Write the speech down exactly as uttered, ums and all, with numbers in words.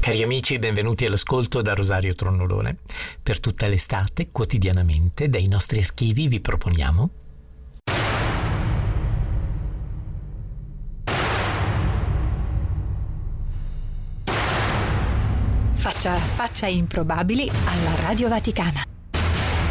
Cari amici, benvenuti all'ascolto da Rosario Tronnolone. Per tutta l'estate, quotidianamente, dai nostri archivi vi proponiamo Faccia a faccia improbabili alla Radio Vaticana.